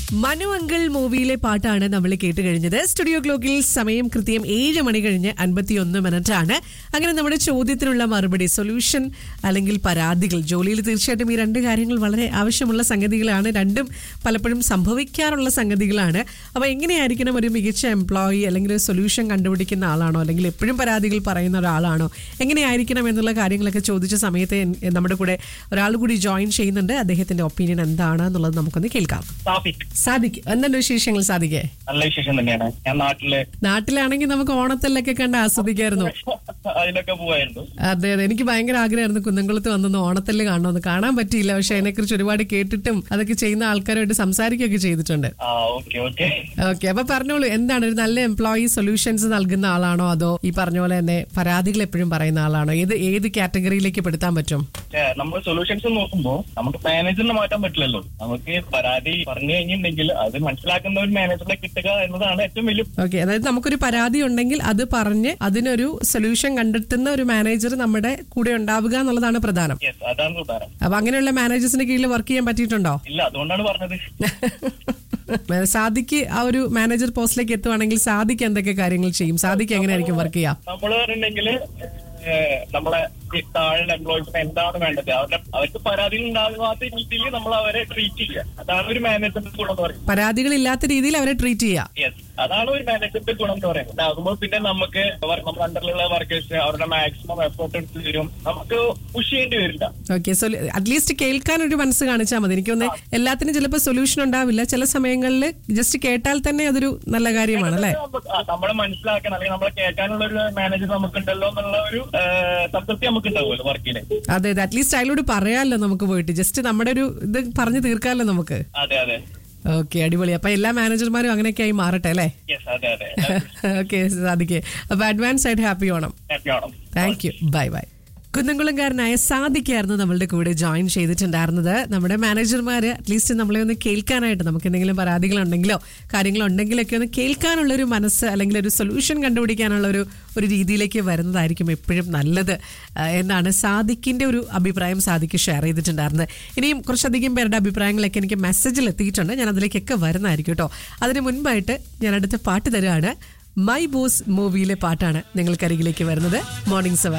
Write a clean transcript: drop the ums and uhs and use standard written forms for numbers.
Manu uncle മൂവിയിലെ പാട്ടാണ് നമ്മൾ കേട്ട് കഴിഞ്ഞത്. സ്റ്റുഡിയോ ക്ലോക്കിൽ സമയം കൃത്യം 7 മണി കഴിഞ്ഞ് 51 മിനിറ്റ് ആണ്. അങ്ങനെ നമ്മുടെ ചോദ്യത്തിനുള്ള മറുപടി സൊല്യൂഷൻ അല്ലെങ്കിൽ പരാതികൾ. ജോലിയിൽ തീർച്ചയായിട്ടും ഈ രണ്ട് കാര്യങ്ങൾ വളരെ ആവശ്യമുള്ള സംഗതികളാണ്. രണ്ടും പലപ്പോഴും സംഭവിക്കാറുള്ള സംഗതികളാണ്. അപ്പോൾ എങ്ങനെയായിരിക്കണം ഒരു മികച്ച എംപ്ലോയി, അല്ലെങ്കിൽ ഒരു സൊല്യൂഷൻ കണ്ടുപിടിക്കുന്ന ആളാണോ, അല്ലെങ്കിൽ എപ്പോഴും പരാതികൾ പറയുന്ന ഒരാളാണോ, എങ്ങനെയായിരിക്കണം എന്നുള്ള കാര്യങ്ങളൊക്കെ ചോദിച്ച സമയത്ത് നമ്മുടെ കൂടെ ഒരാൾ കൂടി ജോയിൻ ചെയ്യുന്നുണ്ട്. അദ്ദേഹത്തിന്റെ ഒപ്പീനിയൻ എന്താണ് എന്നുള്ളത് നമുക്കൊന്ന് കേൾക്കാം. സാദിഖ്, എന്താണ് വിശേഷങ്ങൾ സാദിഖേ? നല്ല വിശേഷം തന്നെയാണ്. ഞാൻ നാട്ടിലാണെങ്കിൽ നമുക്ക് ഓണത്തെല്ലൊക്കെ കണ്ട് ആസ്വദിക്കായിരുന്നു. അതിലൊക്കെ പോവായിരുന്നു. അതെ അതെ, എനിക്ക് ഭയങ്കര ആഗ്രഹമായിരുന്നു കുന്നംകുളത്ത് വന്നൊന്ന് ഓണത്തെല്ല് കാണണമെന്ന്. കാണാൻ പറ്റിയില്ല, പക്ഷെ അതിനെക്കുറിച്ച് ഒരുപാട് കേട്ടിട്ടും അതൊക്കെ ചെയ്യുന്ന ആൾക്കാരുമായിട്ട് സംസാരിക്കുകയൊക്കെ ചെയ്തിട്ടുണ്ട്. ഓക്കെ, അപ്പൊ പറഞ്ഞോളൂ, എന്താണ് ഒരു നല്ല എംപ്ലോയി സൊല്യൂഷൻസ് നൽകുന്ന ആളാണോ, അതോ ഈ പറഞ്ഞ പോലെ തന്നെ പരാതികൾ എപ്പോഴും പറയുന്ന ആളാണോ? ഏത് കാറ്റഗറിയിലേക്ക് പെടുത്താൻ പറ്റും? നമ്മൾ സൊല്യൂഷൻസ് നോക്കുമ്പോൾ നമുക്ക് മാനേജറിനെ മാറ്റാൻ പറ്റില്ലല്ലോ. നമുക്ക് പരാതി പറഞ്ഞു കഴിഞ്ഞിട്ടുണ്ടെങ്കിൽ അത് മനസ്സിലാക്കുന്ന ഒരു മാനേജറിനെ കിട്ടുക എന്നതാണ് ഏറ്റവും വലിയ. ഓക്കെ, അതായത് നമുക്കൊരു പരാതി ഉണ്ടെങ്കിൽ അത് പറഞ്ഞ് അതിനൊരു സൊല്യൂഷൻ കണ്ടെത്തുന്ന ഒരു മാനേജർ നമ്മുടെ കൂടെ ഉണ്ടാവുക എന്നുള്ളതാണ് പ്രധാനം. അതാണ് പ്രധാനം. അപ്പൊ അങ്ങനെയുള്ള മാനേജേഴ്സിന്റെ കീഴിൽ വർക്ക് ചെയ്യാൻ പറ്റിയിട്ടുണ്ടോ? ഇല്ല, അതുകൊണ്ടാണ് പറഞ്ഞത്. സാദിക്ക് ആ ഒരു മാനേജർ പോസ്റ്റിലേക്ക് എത്തുവാണെങ്കിൽ സാദിക്ക് എന്തൊക്കെ കാര്യങ്ങൾ ചെയ്യും? സാദിക്ക് എങ്ങനെയായിരിക്കും വർക്ക് ചെയ്യാം? നമ്മള് പറഞ്ഞിട്ടുണ്ടെങ്കിൽ നമ്മളെ താഴെ എംപ്ലോയീസിന് എന്താണ് വേണ്ടത്, അവർക്ക് പരാതികൾ ഉണ്ടാകാത്ത രീതിയിൽ നമ്മൾ അവരെ ട്രീറ്റ് ചെയ്യുക. അതാണ് ഒരു മാനേജറിന്റെ ഗുണം എന്ന് പറയുന്നത്. പരാതികൾ ഇല്ലാത്ത രീതിയിൽ അവരെ ട്രീറ്റ് ചെയ്യുക. അതാണ് ഒരു മാനേജറിന്റെ ഗുണം എന്ന് പറയുന്നത്. ആകുമ്പോൾ പിന്നെ നമുക്ക് നമ്മുടെ അണ്ടറിലുള്ള വർക്കേഴ്സ് അവരുടെ മാക്സിമം എഫേർട്ട് എടുത്ത് തരും, നമുക്ക് പുഷ് ചെയ്യേണ്ടി വരില്ല. ഓക്കെ, സോ അറ്റ്ലീസ്റ്റ് കേൾക്കാൻ ഒരു മനസ്സ് കാണിച്ചാൽ മതി. എനിക്കൊന്ന് എല്ലാത്തിനും ചിലപ്പോൾ സൊല്യൂഷൻ ഉണ്ടാവില്ല, ചില സമയങ്ങളിൽ ജസ്റ്റ് കേട്ടാൽ തന്നെ അതൊരു നല്ല കാര്യമാണ് അല്ലേ? നമ്മളെ മനസ്സിലാക്കണം, അല്ലെങ്കിൽ നമ്മളെ കേൾക്കാനുള്ള ഒരു മാനേജർ നമുക്കുണ്ടല്ലോ എന്നുള്ള ഒരു സംതൃപ്തി നമുക്ക് ഉണ്ടാവുമല്ലോ വർക്കിന്. അതെ അതെ, അറ്റ്ലീസ്റ്റ് അതിലോട് പറയാമല്ലോ നമുക്ക് പോയിട്ട്, ജസ്റ്റ് നമ്മുടെ ഒരു ഇത് പറഞ്ഞു തീർക്കാമല്ലോ നമുക്ക്. അതെ അതെ, ഓക്കെ, അടിപൊളി. അപ്പൊ എല്ലാ മാനേജർമാരും അങ്ങനെയൊക്കെ ആയി മാറട്ടെ അല്ലേ? ഓക്കെ സാദിക്കേ, അപ്പൊ അഡ്വാൻസ് ആയിട്ട് happy Onam. Thank you, bye bye. കുന്നംകുളംകാരനായ സാദിക്കായിരുന്നു നമ്മളുടെ കൂടെ ജോയിൻ ചെയ്തിട്ടുണ്ടായിരുന്നത്. നമ്മുടെ മാനേജർമാര് അറ്റ്ലീസ്റ്റ് നമ്മളെ ഒന്ന് കേൾക്കാനായിട്ട്, നമുക്ക് എന്തെങ്കിലും പരാതികളുണ്ടെങ്കിലോ കാര്യങ്ങളുണ്ടെങ്കിലൊക്കെ ഒന്ന് കേൾക്കാനുള്ളൊരു മനസ്സ്, അല്ലെങ്കിൽ ഒരു സൊല്യൂഷൻ കണ്ടുപിടിക്കാനുള്ള ഒരു രീതിയിലേക്ക് വരുന്നതായിരിക്കും എപ്പോഴും നല്ലത് എന്നാണ് സാദിക്കിന്റെ ഒരു അഭിപ്രായം സാദിക്ക് ഷെയർ ചെയ്തിട്ടുണ്ടായിരുന്നത്. ഇനിയും കുറച്ചധികം പേരുടെ അഭിപ്രായങ്ങളൊക്കെ എനിക്ക് മെസ്സേജിൽ എത്തിയിട്ടുണ്ട്, ഞാൻ അതിലേക്കൊക്കെ വരുന്നതായിരിക്കും കേട്ടോ. അതിന് മുൻപായിട്ട് ഞാൻ അടുത്ത പാട്ട് തരുകയാണ്. മൈ ബോസ് മൂവിയിലെ പാട്ടാണ് നിങ്ങൾക്കരികിലേക്ക് വരുന്നത്. മോർണിംഗ് 7